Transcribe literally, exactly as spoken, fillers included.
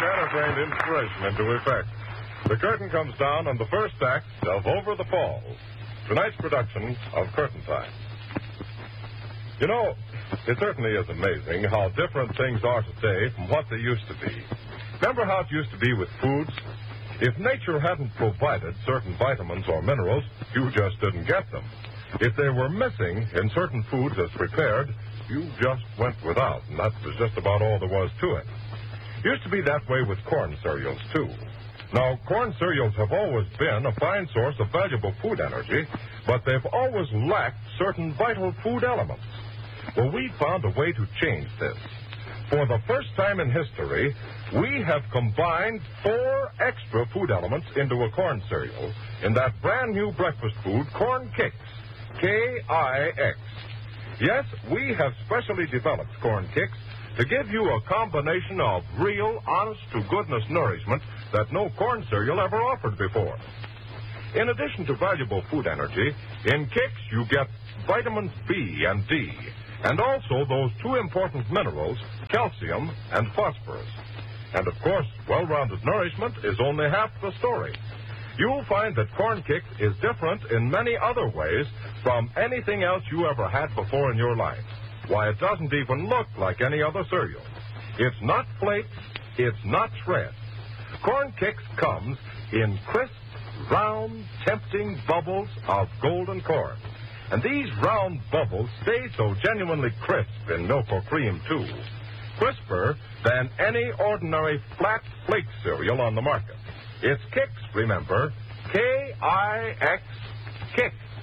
scatterbrained inspiration into effect. The curtain comes down on the first act of Over the Falls, tonight's production of Curtain Time. You know, it certainly is amazing how different things are today from what they used to be. Remember how it used to be with foods? If nature hadn't provided certain vitamins or minerals, you just didn't get them. If they were missing in certain foods as prepared, you just went without, and that was just about all there was to it. Used to be that way with corn cereals, too. Now, corn cereals have always been a fine source of valuable food energy, but they've always lacked certain vital food elements. Well, we found a way to change this. For the first time in history, we have combined four extra food elements into a corn cereal in that brand new breakfast food, Corn Kix, K I X. Yes, we have specially developed Corn Kix to give you a combination of real, honest-to-goodness nourishment that no corn cereal ever offered before. In addition to valuable food energy, in Kix you get vitamins B and D, and also those two important minerals, calcium and phosphorus. And, of course, well-rounded nourishment is only half the story. You'll find that Corn Kix is different in many other ways from anything else you ever had before in your life. Why, it doesn't even look like any other cereal. It's not flakes, it's not shreds. Corn Kix comes in crisp, round, tempting bubbles of golden corn. And these round bubbles stay so genuinely crisp in milk or cream, too. Crisper than any ordinary flat flake cereal on the market. It's Kix, remember. K I X, Kix.